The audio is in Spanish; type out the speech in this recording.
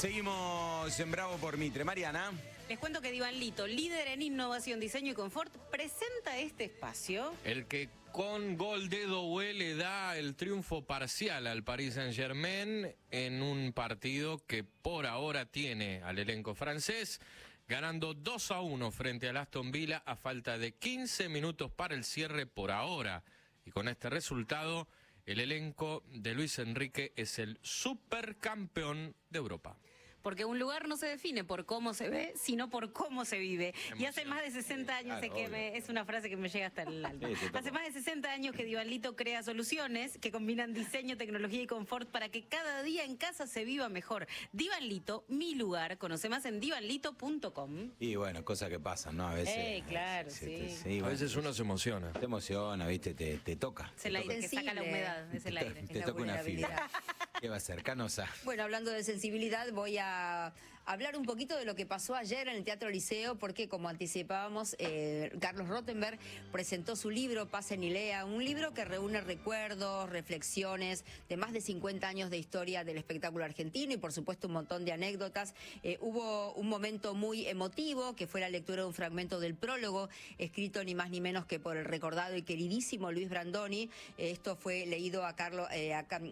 Seguimos en Bravo por Mitre. Mariana. Les cuento que Divan Lito, líder en innovación, diseño y confort, presenta este espacio. El que con gol de Doué le da el triunfo parcial al Paris Saint-Germain en un partido que por ahora tiene al elenco francés ganando 2-1 frente al Aston Villa a falta de 15 minutos para el cierre por ahora. Y con este resultado, el elenco de Luis Enrique es el supercampeón de Europa. Porque un lugar no se define por cómo se ve, sino por cómo se vive. Y hace más de 60 años, es una frase que me llega hasta el alma. Hace más de 60 años que Divan Lito crea soluciones que combinan diseño, tecnología y confort para que cada día en casa se viva mejor. Divan Lito, mi lugar. Conoce más en divanlito.com. Y bueno, cosas que pasan, ¿no? A veces. Claro, sí. A veces uno se emociona. Te emociona, ¿viste? Te toca. Es el aire que saca la humedad, es el aire. Te toca una fibra. ¿Qué va a ser? Canosa. Bueno, hablando de sensibilidad, voy a hablar un poquito de lo que pasó ayer en el Teatro Liceo, porque como anticipábamos, Carlos Rottenberg presentó su libro Pasen y Lea, un libro que reúne recuerdos, reflexiones de más de 50 años de historia del espectáculo argentino y por supuesto un montón de anécdotas. Hubo un momento muy emotivo, que fue la lectura de un fragmento del prólogo, escrito ni más ni menos que por el recordado y queridísimo Luis Brandoni. Esto fue leído a